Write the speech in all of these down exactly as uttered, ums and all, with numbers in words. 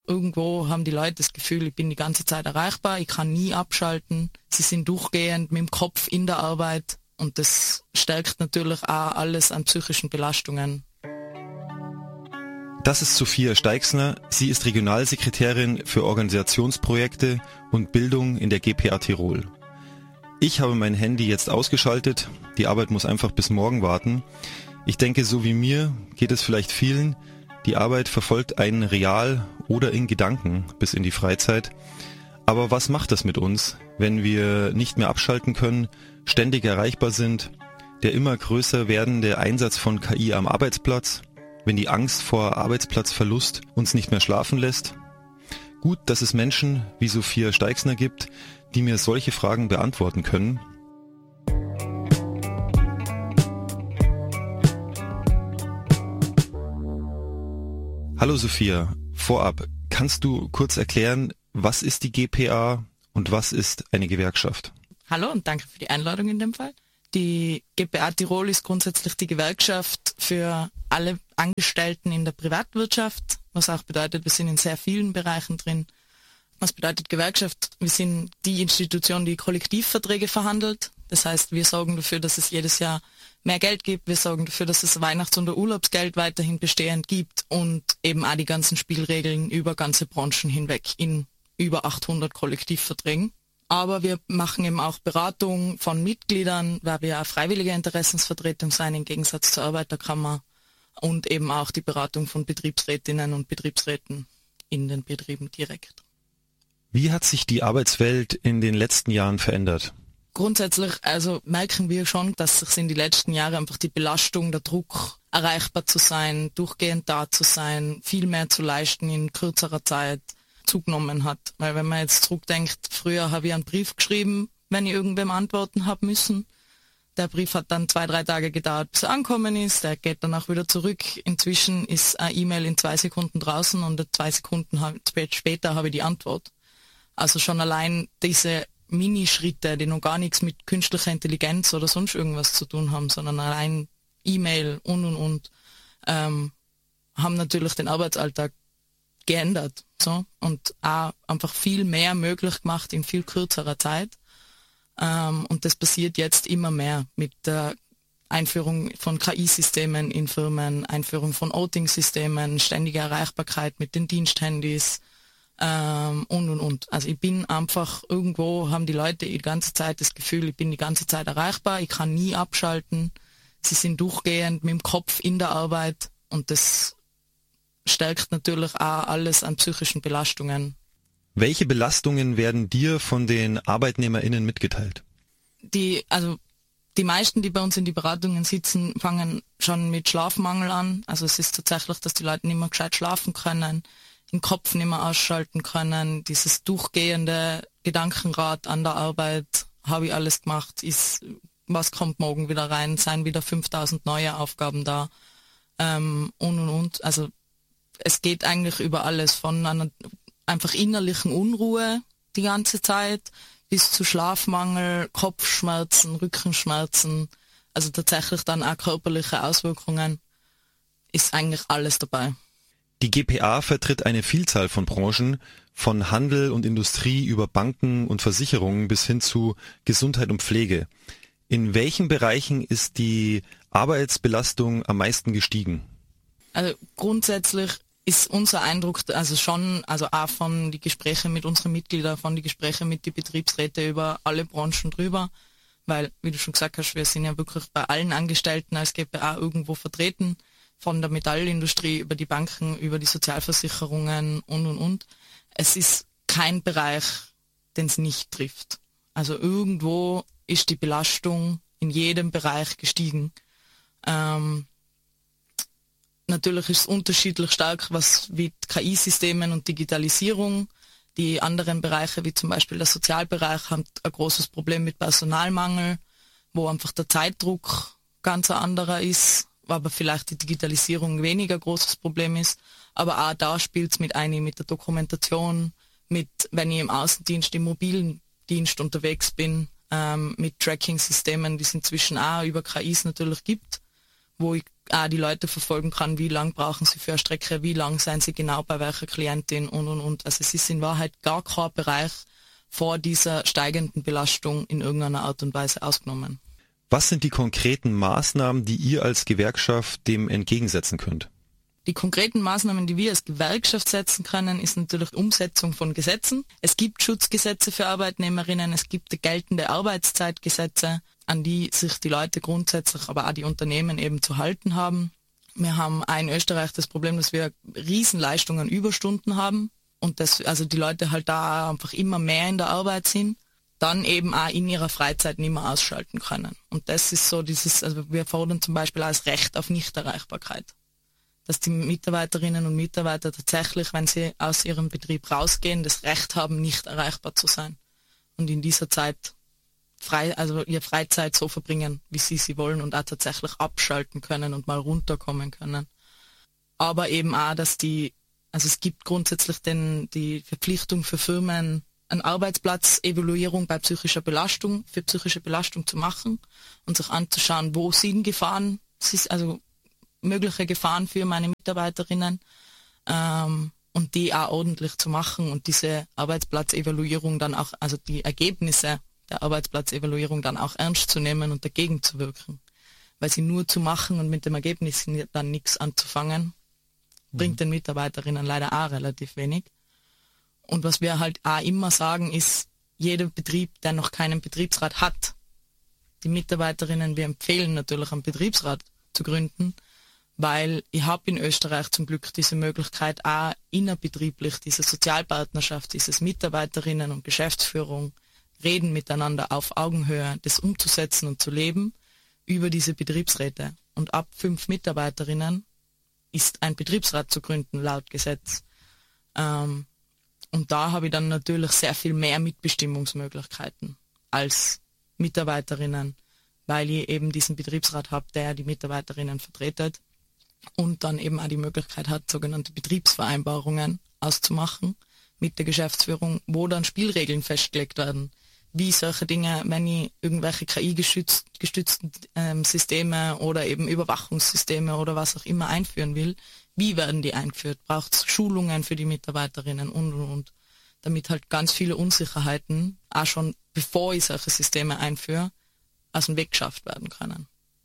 irgendwo haben die Leute das Gefühl, ich bin die ganze Zeit erreichbar, ich kann nie abschalten. Sie sind durchgehend mit dem Kopf in der Arbeit und das stärkt natürlich auch alles an psychischen Belastungen. Das ist Sophia Steixner. Sie ist Regionalsekretärin für Organisationsprojekte und Bildung in der G P A Tirol. Ich habe mein Handy jetzt ausgeschaltet. Die Arbeit muss einfach bis morgen warten. Ich denke, so wie mir geht es vielleicht vielen. Die Arbeit verfolgt einen real oder in Gedanken bis in die Freizeit. Aber was macht das mit uns, wenn wir nicht mehr abschalten können, ständig erreichbar sind, der immer größer werdende Einsatz von K I am Arbeitsplatz, wenn die Angst vor Arbeitsplatzverlust uns nicht mehr schlafen lässt? Gut, dass es Menschen wie Sophia Steixner gibt, die mir solche Fragen beantworten können. Hallo Sophia, vorab, kannst du kurz erklären, was ist die G P A und was ist eine Gewerkschaft? Hallo und danke für die Einladung in dem Fall. Die G P A Tirol ist grundsätzlich die Gewerkschaft für alle Angestellten in der Privatwirtschaft, was auch bedeutet, wir sind in sehr vielen Bereichen drin. Was bedeutet Gewerkschaft? Wir sind die Institution, die Kollektivverträge verhandelt. Das heißt, wir sorgen dafür, dass es jedes Jahr mehr Geld gibt. Wir sorgen dafür, dass es Weihnachts- und Urlaubsgeld weiterhin bestehend gibt und eben auch die ganzen Spielregeln über ganze Branchen hinweg in über achthundert Kollektivverträgen. Aber wir machen eben auch Beratung von Mitgliedern, weil wir eine freiwillige Interessensvertretung sein, im Gegensatz zur Arbeiterkammer, und eben auch die Beratung von Betriebsrätinnen und Betriebsräten in den Betrieben direkt. Wie hat sich die Arbeitswelt in den letzten Jahren verändert? Grundsätzlich also merken wir schon, dass sich in den letzten Jahren einfach die Belastung, der Druck, erreichbar zu sein, durchgehend da zu sein, viel mehr zu leisten in kürzerer Zeit zugenommen hat. Weil wenn man jetzt zurückdenkt, früher habe ich einen Brief geschrieben, wenn ich irgendwem antworten habe müssen. Der Brief hat dann zwei, drei Tage gedauert, bis er angekommen ist. Der geht dann auch wieder zurück. Inzwischen ist eine E-Mail in zwei Sekunden draußen und zwei Sekunden später habe ich die Antwort. Also schon allein diese Minischritte, die noch gar nichts mit künstlicher Intelligenz oder sonst irgendwas zu tun haben, sondern allein E-Mail und und und, ähm, haben natürlich den Arbeitsalltag geändert. So, und auch einfach viel mehr möglich gemacht in viel kürzerer Zeit. Ähm, und das passiert jetzt immer mehr mit der Einführung von K I-Systemen in Firmen, Einführung von Outing-Systemen, ständige Erreichbarkeit mit den Diensthandys, Ähm, und und und. Also ich bin einfach, irgendwo haben die Leute die ganze Zeit das Gefühl, ich bin die ganze Zeit erreichbar, ich kann nie abschalten. Sie sind durchgehend mit dem Kopf in der Arbeit und das stärkt natürlich auch alles an psychischen Belastungen. Welche Belastungen werden dir von den ArbeitnehmerInnen mitgeteilt? Die, also die meisten, die bei uns in die Beratungen sitzen, fangen schon mit Schlafmangel an. Also es ist tatsächlich, dass die Leute nicht mehr gescheit schlafen können, den Kopf nicht mehr ausschalten können, dieses durchgehende Gedankenrad an der Arbeit, habe ich alles gemacht, ist, was kommt morgen wieder rein, seien wieder fünftausend neue Aufgaben da, ähm, und und und. Also es geht eigentlich über alles, von einer einfach innerlichen Unruhe die ganze Zeit bis zu Schlafmangel, Kopfschmerzen, Rückenschmerzen, also tatsächlich dann auch körperliche Auswirkungen, ist eigentlich alles dabei. Die G P A vertritt eine Vielzahl von Branchen, von Handel und Industrie über Banken und Versicherungen bis hin zu Gesundheit und Pflege. In welchen Bereichen ist die Arbeitsbelastung am meisten gestiegen? Also grundsätzlich ist unser Eindruck, also schon, also auch von die Gespräche mit unseren Mitgliedern, von die Gespräche mit den Betriebsräten über alle Branchen drüber, weil, wie du schon gesagt hast, wir sind ja wirklich bei allen Angestellten als G P A irgendwo vertreten, von der Metallindustrie über die Banken, über die Sozialversicherungen und, und, und. Es ist kein Bereich, den es nicht trifft. Also irgendwo ist die Belastung in jedem Bereich gestiegen. Ähm, natürlich ist es unterschiedlich stark, was wie K I-Systemen und Digitalisierung. Die anderen Bereiche, wie zum Beispiel der Sozialbereich, haben ein großes Problem mit Personalmangel, wo einfach der Zeitdruck ganz ein anderer ist, aber vielleicht die Digitalisierung weniger großes Problem ist. Aber auch da spielt es mit ein, mit der Dokumentation, mit, wenn ich im Außendienst, im mobilen Dienst unterwegs bin, ähm, mit Tracking-Systemen, die es inzwischen auch über K Is natürlich gibt, wo ich auch die Leute verfolgen kann, wie lang brauchen sie für eine Strecke, wie lang seien sie genau bei welcher Klientin und und und. Also es ist in Wahrheit gar kein Bereich vor dieser steigenden Belastung in irgendeiner Art und Weise ausgenommen. Was sind die konkreten Maßnahmen, die ihr als Gewerkschaft dem entgegensetzen könnt? Die konkreten Maßnahmen, die wir als Gewerkschaft setzen können, ist natürlich Umsetzung von Gesetzen. Es gibt Schutzgesetze für Arbeitnehmerinnen, es gibt geltende Arbeitszeitgesetze, an die sich die Leute grundsätzlich, aber auch die Unternehmen eben zu halten haben. Wir haben auch in Österreich das Problem, dass wir Riesenleistungen an Überstunden haben und dass also die Leute halt da einfach immer mehr in der Arbeit sind, dann eben auch in ihrer Freizeit nicht mehr ausschalten können. Und das ist so dieses, also wir fordern zum Beispiel auch das Recht auf Nichterreichbarkeit. Dass die Mitarbeiterinnen und Mitarbeiter tatsächlich, wenn sie aus ihrem Betrieb rausgehen, das Recht haben, nicht erreichbar zu sein. Und in dieser Zeit frei, also ihre Freizeit so verbringen, wie sie sie wollen und auch tatsächlich abschalten können und mal runterkommen können. Aber eben auch, dass die, also es gibt grundsätzlich den, die Verpflichtung für Firmen, eine Arbeitsplatz-Evaluierung bei psychischer Belastung, für psychische Belastung zu machen und sich anzuschauen, wo sind Gefahren, also mögliche Gefahren für meine Mitarbeiterinnen ähm, und die auch ordentlich zu machen und diese Arbeitsplatzevaluierung dann auch, also die Ergebnisse der Arbeitsplatzevaluierung dann auch ernst zu nehmen und dagegen zu wirken. Weil sie nur zu machen und mit dem Ergebnis dann nichts anzufangen, mhm. bringt den Mitarbeiterinnen leider auch relativ wenig. Und was wir halt auch immer sagen ist, jeder Betrieb, der noch keinen Betriebsrat hat, die Mitarbeiterinnen, wir empfehlen natürlich einen Betriebsrat zu gründen, weil ich habe in Österreich zum Glück diese Möglichkeit, auch innerbetrieblich diese Sozialpartnerschaft, dieses Mitarbeiterinnen und Geschäftsführung reden miteinander auf Augenhöhe, das umzusetzen und zu leben über diese Betriebsräte. Und ab fünf Mitarbeiterinnen ist ein Betriebsrat zu gründen, laut Gesetz. Ähm, und da habe ich dann natürlich sehr viel mehr Mitbestimmungsmöglichkeiten als Mitarbeiterinnen, weil ich eben diesen Betriebsrat habe, der die Mitarbeiterinnen vertretet und dann eben auch die Möglichkeit hat, sogenannte Betriebsvereinbarungen auszumachen mit der Geschäftsführung, wo dann Spielregeln festgelegt werden, wie solche Dinge, wenn ich irgendwelche K I-gestützten ähm, Systeme oder eben Überwachungssysteme oder was auch immer einführen will, wie werden die eingeführt? Braucht es Schulungen für die Mitarbeiterinnen und, und, und, damit halt ganz viele Unsicherheiten, auch schon bevor ich solche Systeme einführe, aus dem Weg geschafft werden können.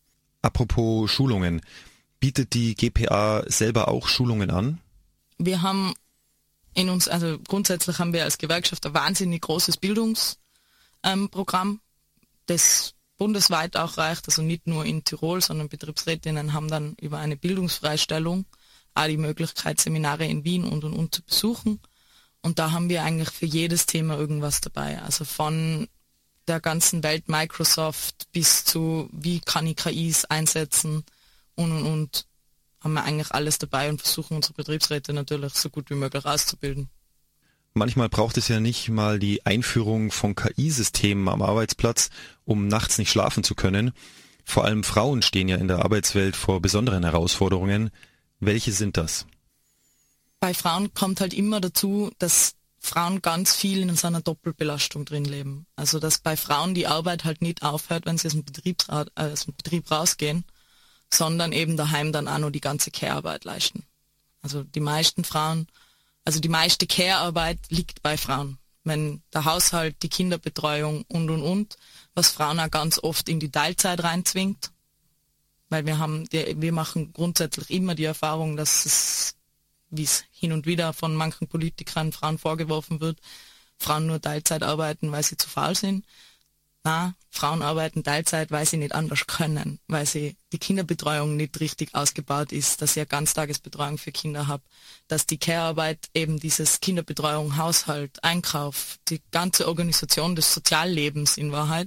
Apropos Schulungen, bietet die G P A selber auch Schulungen an? Wir haben in uns, also grundsätzlich haben wir als Gewerkschaft ein wahnsinnig großes Bildungsprogramm, ähm, das bundesweit auch reicht, also nicht nur in Tirol, sondern Betriebsrätinnen haben dann über eine Bildungsfreistellung auch die Möglichkeit, Seminare in Wien und und und zu besuchen. Und da haben wir eigentlich für jedes Thema irgendwas dabei. Also von der ganzen Welt Microsoft bis zu, wie kann ich K Is einsetzen und und und haben wir eigentlich alles dabei und versuchen unsere Betriebsräte natürlich so gut wie möglich auszubilden. Manchmal braucht es ja nicht mal die Einführung von K I-Systemen am Arbeitsplatz, um nachts nicht schlafen zu können. Vor allem Frauen stehen ja in der Arbeitswelt vor besonderen Herausforderungen. Welche sind das? Bei Frauen kommt halt immer dazu, dass Frauen ganz viel in so einer Doppelbelastung drin leben. Also dass bei Frauen die Arbeit halt nicht aufhört, wenn sie aus dem, Betriebsrat, äh, aus dem Betrieb rausgehen, sondern eben daheim dann auch noch die ganze Care-Arbeit leisten. Also die meisten Frauen, also die meiste Care-Arbeit liegt bei Frauen. Wenn der Haushalt, die Kinderbetreuung und und und, was Frauen auch ganz oft in die Teilzeit reinzwingt, weil wir haben, die, wir machen grundsätzlich immer die Erfahrung, dass es, wie es hin und wieder von manchen Politikern Frauen vorgeworfen wird, Frauen nur Teilzeit arbeiten, weil sie zu faul sind. Na, Frauen arbeiten Teilzeit, weil sie nicht anders können, weil sie die Kinderbetreuung nicht richtig ausgebaut ist, dass ich eine Ganztagesbetreuung für Kinder habe, dass die Care-Arbeit eben dieses Kinderbetreuung, Haushalt, Einkauf, die ganze Organisation des Soziallebens in Wahrheit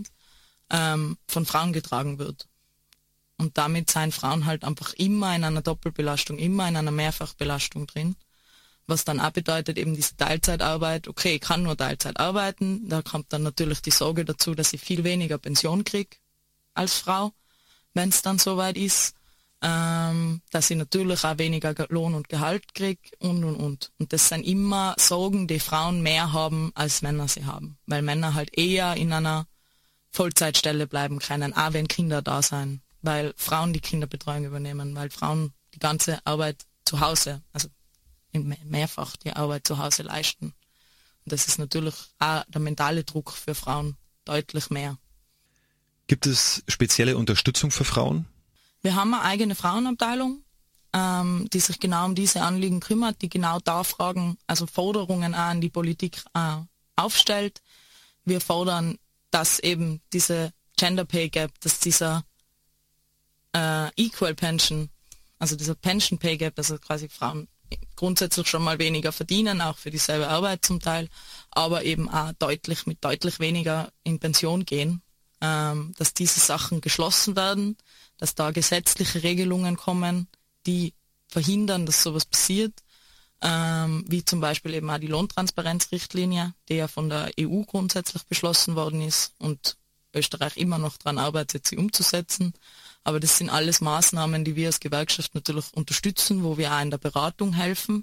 ähm, von Frauen getragen wird. Und damit seien Frauen halt einfach immer in einer Doppelbelastung, immer in einer Mehrfachbelastung drin. Was dann auch bedeutet, eben diese Teilzeitarbeit, okay, ich kann nur Teilzeit arbeiten, da kommt dann natürlich die Sorge dazu, dass ich viel weniger Pension kriege als Frau, wenn es dann soweit ist, ähm, dass ich natürlich auch weniger Lohn und Gehalt kriege und, und, und. Und das sind immer Sorgen, die Frauen mehr haben, als Männer sie haben, weil Männer halt eher in einer Vollzeitstelle bleiben können, auch wenn Kinder da sind, weil Frauen die Kinderbetreuung übernehmen, weil Frauen die ganze Arbeit zu Hause, also mehrfach die Arbeit zu Hause leisten. Und das ist natürlich auch der mentale Druck für Frauen deutlich mehr. Gibt es spezielle Unterstützung für Frauen? Wir haben eine eigene Frauenabteilung, ähm, die sich genau um diese Anliegen kümmert, die genau da Fragen, also Forderungen auch an die Politik äh, aufstellt. Wir fordern, dass eben diese Gender Pay Gap, dass dieser äh, Equal Pension, also dieser Pension Pay Gap, dass also quasi Frauen grundsätzlich schon mal weniger verdienen, auch für dieselbe Arbeit zum Teil, aber eben auch deutlich mit deutlich weniger in Pension gehen, ähm, dass diese Sachen geschlossen werden, dass da gesetzliche Regelungen kommen, die verhindern, dass sowas passiert, ähm, wie zum Beispiel eben auch die Lohntransparenzrichtlinie, die ja von der E U grundsätzlich beschlossen worden ist und Österreich immer noch daran arbeitet, sie umzusetzen. Aber das sind alles Maßnahmen, die wir als Gewerkschaft natürlich unterstützen, wo wir auch in der Beratung helfen,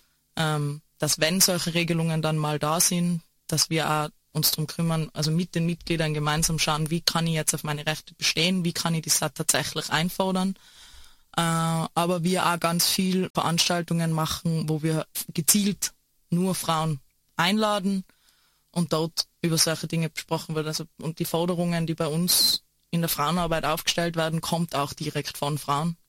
ähm, dass wenn solche Regelungen dann mal da sind, dass wir auch uns darum kümmern, also mit den Mitgliedern gemeinsam schauen, wie kann ich jetzt auf meine Rechte bestehen, wie kann ich das tatsächlich einfordern. Äh, aber wir auch ganz viel Veranstaltungen machen, wo wir gezielt nur Frauen einladen und dort über solche Dinge besprochen wird. Also, und die Forderungen, die bei uns in der Frauenarbeit aufgestellt werden, kommt auch direkt von Frauen,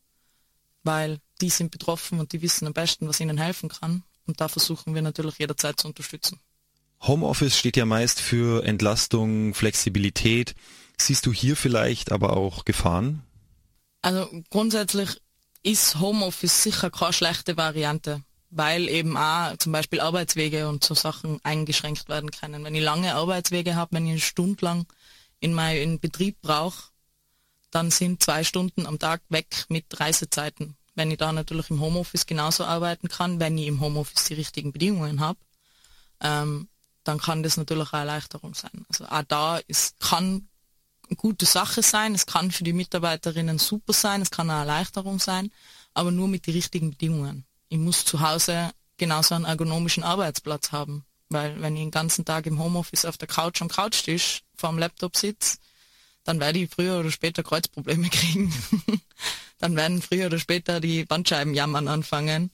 weil die sind betroffen und die wissen am besten, was ihnen helfen kann. Und da versuchen wir natürlich jederzeit zu unterstützen. Homeoffice steht ja meist für Entlastung, Flexibilität. Siehst du hier vielleicht aber auch Gefahren? Also grundsätzlich ist Homeoffice sicher keine schlechte Variante, weil eben auch zum Beispiel Arbeitswege und so Sachen eingeschränkt werden können. Wenn ich lange Arbeitswege habe, wenn ich eine Stunde lang in meinen Betrieb brauche, dann sind zwei Stunden am Tag weg mit Reisezeiten. Wenn ich da natürlich im Homeoffice genauso arbeiten kann, wenn ich im Homeoffice die richtigen Bedingungen habe, ähm, dann kann das natürlich eine Erleichterung sein. Also auch da ist, kann eine gute Sache sein, es kann für die Mitarbeiterinnen super sein, es kann eine Erleichterung sein, aber nur mit den richtigen Bedingungen. Ich muss zu Hause genauso einen ergonomischen Arbeitsplatz haben. Weil wenn ich den ganzen Tag im Homeoffice auf der Couch am Couchtisch vor dem Laptop sitze, dann werde ich früher oder später Kreuzprobleme kriegen. Dann werden früher oder später die Bandscheiben jammern anfangen.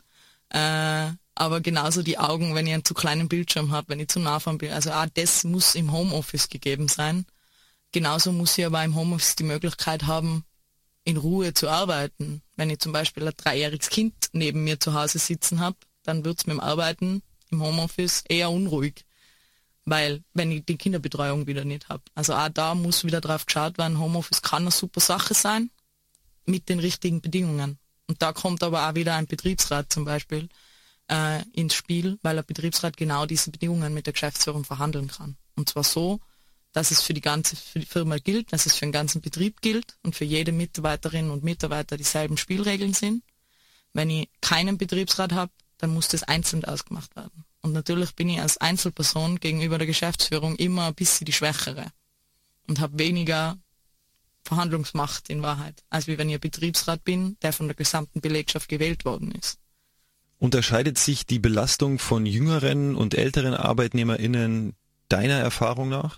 Äh, aber genauso die Augen, wenn ich einen zu kleinen Bildschirm habe, wenn ich zu nah vom Bildschirm. Also auch das muss im Homeoffice gegeben sein. Genauso muss ich aber im Homeoffice die Möglichkeit haben, in Ruhe zu arbeiten. Wenn ich zum Beispiel ein dreijähriges Kind neben mir zu Hause sitzen habe, dann wird es mit dem Arbeiten im Homeoffice eher unruhig, weil wenn ich die Kinderbetreuung wieder nicht habe. Also auch da muss wieder drauf geschaut werden, Homeoffice kann eine super Sache sein, mit den richtigen Bedingungen. Und da kommt aber auch wieder ein Betriebsrat zum Beispiel äh, ins Spiel, weil ein Betriebsrat genau diese Bedingungen mit der Geschäftsführung verhandeln kann. Und zwar so, dass es für die ganze für die Firma gilt, dass es für den ganzen Betrieb gilt und für jede Mitarbeiterin und Mitarbeiter dieselben Spielregeln sind. Wenn ich keinen Betriebsrat habe, dann muss das einzeln ausgemacht werden. Und natürlich bin ich als Einzelperson gegenüber der Geschäftsführung immer ein bisschen die Schwächere und habe weniger Verhandlungsmacht in Wahrheit, als wie wenn ich ein Betriebsrat bin, der von der gesamten Belegschaft gewählt worden ist. Unterscheidet sich die Belastung von jüngeren und älteren ArbeitnehmerInnen deiner Erfahrung nach?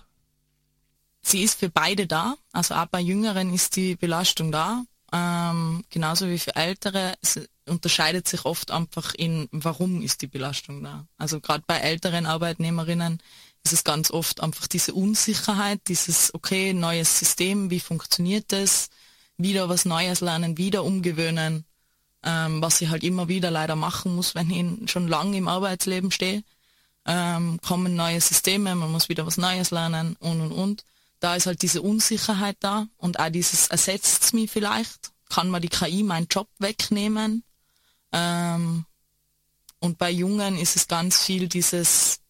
Sie ist für beide da, also auch bei Jüngeren ist die Belastung da, ähm, genauso wie für Ältere. Es unterscheidet sich oft einfach in, warum ist die Belastung da. Also gerade bei älteren Arbeitnehmerinnen ist es ganz oft einfach diese Unsicherheit, dieses, okay, neues System, wie funktioniert das, wieder was Neues lernen, wieder umgewöhnen, ähm, was ich halt immer wieder leider machen muss, wenn ich schon lange im Arbeitsleben stehe. Ähm, kommen neue Systeme, man muss wieder was Neues lernen und und und. Da ist halt diese Unsicherheit da und auch dieses, ersetzt es mich vielleicht, kann man die K I meinen Job wegnehmen. Ähm, und bei Jungen ist es ganz viel dieses,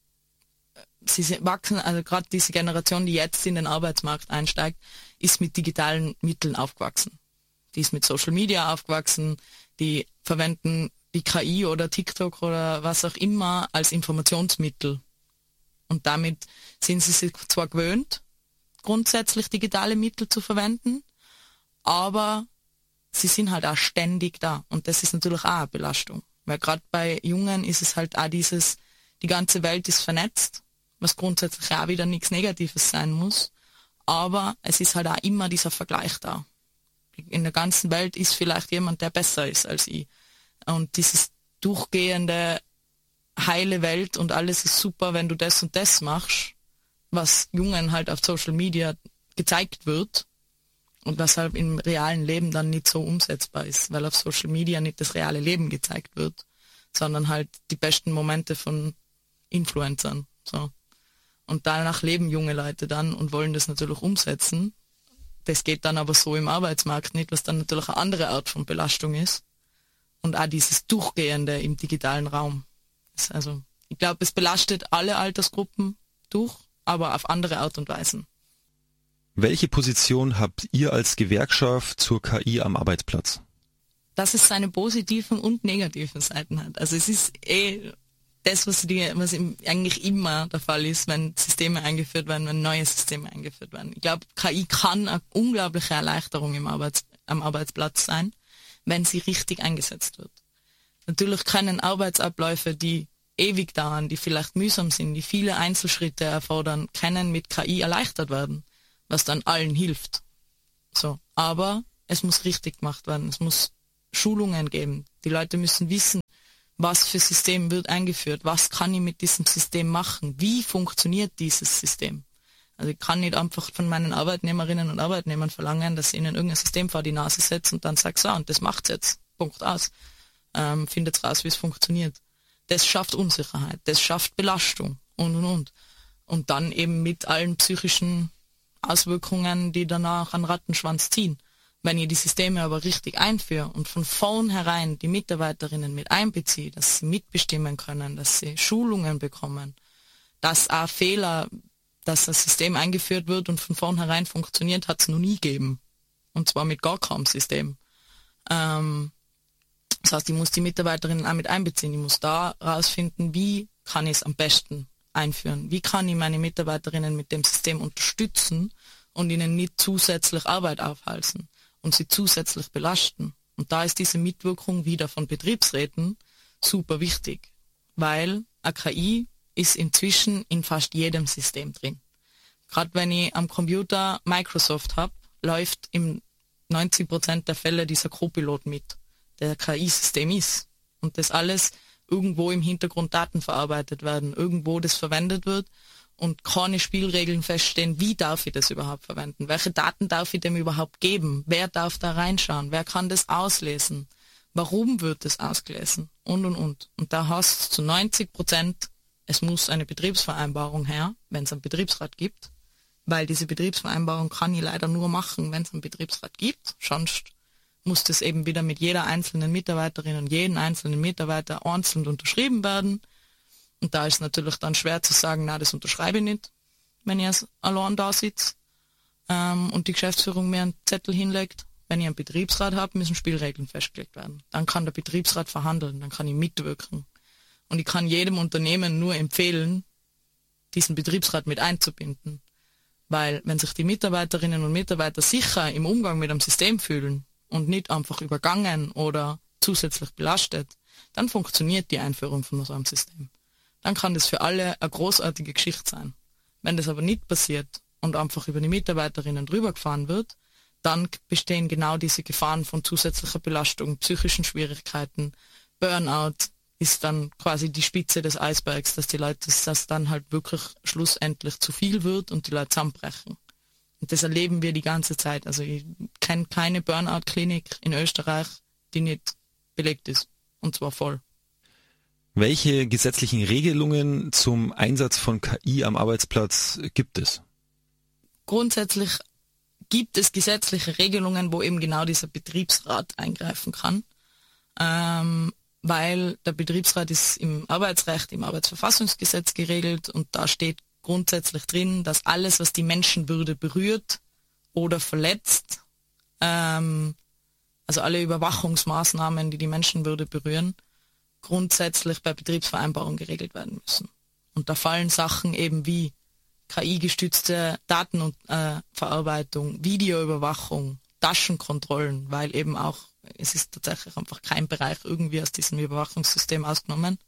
sie wachsen, also gerade diese Generation, die jetzt in den Arbeitsmarkt einsteigt, ist mit digitalen Mitteln aufgewachsen. Die ist mit Social Media aufgewachsen, die verwenden die K I oder TikTok oder was auch immer als Informationsmittel. Und damit sind sie sich zwar gewöhnt, grundsätzlich digitale Mittel zu verwenden, aber sie sind halt auch ständig da und das ist natürlich auch eine Belastung, weil gerade bei Jungen ist es halt auch dieses, die ganze Welt ist vernetzt, was grundsätzlich auch wieder nichts Negatives sein muss, aber es ist halt auch immer dieser Vergleich da. in der ganzen Welt ist vielleicht jemand, der besser ist als ich. Und dieses durchgehende heile Welt und alles ist super, wenn du das und das machst, was Jungen halt auf Social Media gezeigt wird und was halt im realen Leben dann nicht so umsetzbar ist, weil auf Social Media nicht das reale Leben gezeigt wird, sondern halt die besten Momente von Influencern. So. Und danach leben junge Leute dann und wollen das natürlich umsetzen. Das geht dann aber so im Arbeitsmarkt nicht, was dann natürlich eine andere Art von Belastung ist. Und auch dieses Durchgehende im digitalen Raum. Also ich glaube, es belastet alle Altersgruppen durch, aber auf andere Art und Weisen. Welche Position habt ihr als Gewerkschaft zur K I am Arbeitsplatz? Dass es seine positiven und negativen Seiten hat. Also es ist eh das, was, die, was eigentlich immer der Fall ist, wenn Systeme eingeführt werden, wenn neue Systeme eingeführt werden. Ich glaube, K I kann eine unglaubliche Erleichterung im Arbeits, am Arbeitsplatz sein, wenn sie richtig eingesetzt wird. Natürlich können Arbeitsabläufe, die ewig dauern, die vielleicht mühsam sind, die viele Einzelschritte erfordern, können mit K I erleichtert werden, was dann allen hilft. So, aber es muss richtig gemacht werden. Es muss Schulungen geben. Die Leute müssen wissen, was für System wird eingeführt, was kann ich mit diesem System machen, wie funktioniert dieses System. Also ich kann nicht einfach von meinen Arbeitnehmerinnen und Arbeitnehmern verlangen, dass sie ihnen irgendein System vor die Nase setzen und dann sagt, so, und das macht's jetzt. Punkt aus. Ähm, findet raus, wie es funktioniert. Das schafft Unsicherheit, das schafft Belastung und, und, und. Und dann eben mit allen psychischen Auswirkungen, die danach an Rattenschwanz ziehen. Wenn ich die Systeme aber richtig einführe und von vornherein die Mitarbeiterinnen mit einbeziehe, dass sie mitbestimmen können, dass sie Schulungen bekommen, dass auch Fehler, dass das System eingeführt wird und von vornherein funktioniert, hat es noch nie gegeben. Und zwar mit gar keinem System. Ähm, das heißt, ich muss die Mitarbeiterinnen auch mit einbeziehen. Ich muss da rausfinden, wie kann ich es am besten einführen. Wie kann ich meine Mitarbeiterinnen mit dem System unterstützen und ihnen nicht zusätzlich Arbeit aufhalsen und sie zusätzlich belasten. Und da ist diese Mitwirkung wieder von Betriebsräten super wichtig, weil eine K I ist inzwischen in fast jedem System drin. Gerade wenn ich am Computer Microsoft habe, läuft im neunzig Prozent der Fälle dieser Co-Pilot mit, der K I-System ist. Und das alles irgendwo im Hintergrund Daten verarbeitet werden, irgendwo das verwendet wird und keine Spielregeln feststehen, wie darf ich das überhaupt verwenden, welche Daten darf ich dem überhaupt geben, wer darf da reinschauen, wer kann das auslesen, warum wird das ausgelesen und und und. Und da hast du zu neunzig Prozent, es muss eine Betriebsvereinbarung her, wenn es einen Betriebsrat gibt, weil diese Betriebsvereinbarung kann ich leider nur machen, wenn es einen Betriebsrat gibt, sonst muss das eben wieder mit jeder einzelnen Mitarbeiterin und jedem einzelnen Mitarbeiter einzeln unterschrieben werden. Und da ist es natürlich dann schwer zu sagen, na, das unterschreibe ich nicht, wenn ich als allein da sitze ähm, und die Geschäftsführung mir einen Zettel hinlegt. Wenn ich einen Betriebsrat habe, müssen Spielregeln festgelegt werden. Dann kann der Betriebsrat verhandeln, dann kann ich mitwirken. Und ich kann jedem Unternehmen nur empfehlen, diesen Betriebsrat mit einzubinden. Weil wenn sich die Mitarbeiterinnen und Mitarbeiter sicher im Umgang mit einem System fühlen und nicht einfach übergangen oder zusätzlich belastet, dann funktioniert die Einführung von so einem System. Dann kann das für alle eine großartige Geschichte sein. Wenn das aber nicht passiert und einfach über die Mitarbeiterinnen drüber gefahren wird, dann bestehen genau diese Gefahren von zusätzlicher Belastung, psychischen Schwierigkeiten. Burnout ist dann quasi die Spitze des Eisbergs, dass die Leute, dass das dann halt wirklich schlussendlich zu viel wird und die Leute zusammenbrechen. Und das erleben wir die ganze Zeit. Also ich kenne keine Burnout-Klinik in Österreich, die nicht belegt ist. Und zwar voll. Welche gesetzlichen Regelungen zum Einsatz von K I am Arbeitsplatz gibt es? Grundsätzlich gibt es gesetzliche Regelungen, wo eben genau dieser Betriebsrat eingreifen kann. Ähm, weil der Betriebsrat ist im Arbeitsrecht, im Arbeitsverfassungsgesetz geregelt und da steht grundsätzlich drin, dass alles, was die Menschenwürde berührt oder verletzt, ähm, also alle Überwachungsmaßnahmen, die die Menschenwürde berühren, grundsätzlich bei Betriebsvereinbarung geregelt werden müssen. Und da fallen Sachen eben wie K I-gestützte Datenverarbeitung, äh, Videoüberwachung, Taschenkontrollen, weil eben auch, es ist tatsächlich einfach kein Bereich irgendwie aus diesem Überwachungssystem ausgenommen.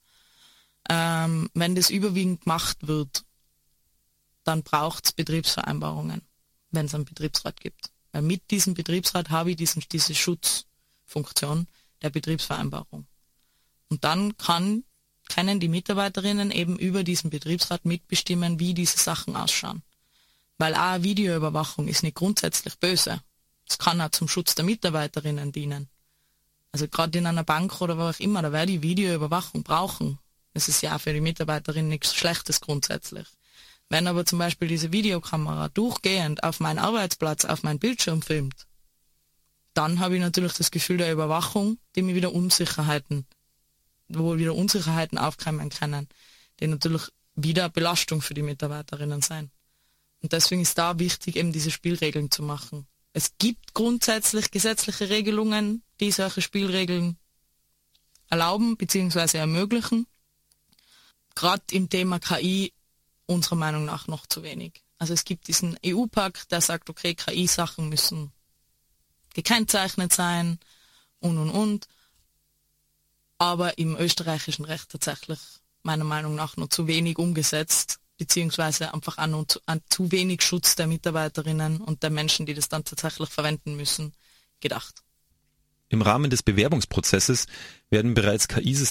Ähm, wenn das überwiegend gemacht wird, dann braucht es Betriebsvereinbarungen, wenn es einen Betriebsrat gibt. Weil mit diesem Betriebsrat habe ich diesen, diese Schutzfunktion der Betriebsvereinbarung. Und dann kann, können die Mitarbeiterinnen eben über diesen Betriebsrat mitbestimmen, wie diese Sachen ausschauen. Weil auch Videoüberwachung ist nicht grundsätzlich böse. Es kann auch zum Schutz der Mitarbeiterinnen dienen. Also gerade in einer Bank oder wo auch immer, da werde ich Videoüberwachung brauchen. Das ist ja auch für die Mitarbeiterinnen nichts Schlechtes grundsätzlich. Wenn aber zum Beispiel diese Videokamera durchgehend auf meinen Arbeitsplatz, auf meinen Bildschirm filmt, dann habe ich natürlich das Gefühl der Überwachung, die mir wieder Unsicherheiten, wo wieder Unsicherheiten aufkommen können, die natürlich wieder Belastung für die Mitarbeiterinnen sein. Und deswegen ist da wichtig, eben diese Spielregeln zu machen. Es gibt grundsätzlich gesetzliche Regelungen, die solche Spielregeln erlauben bzw. ermöglichen. Gerade im Thema K I unserer Meinung nach noch zu wenig. Also es gibt diesen E U-Pakt, der sagt, okay, K I-Sachen müssen gekennzeichnet sein und und und. Aber im österreichischen Recht tatsächlich meiner Meinung nach noch zu wenig umgesetzt, beziehungsweise einfach auch noch zu, an zu wenig Schutz der Mitarbeiterinnen und der Menschen, die das dann tatsächlich verwenden müssen, gedacht. Im Rahmen des Bewerbungsprozesses werden bereits K I-Systeme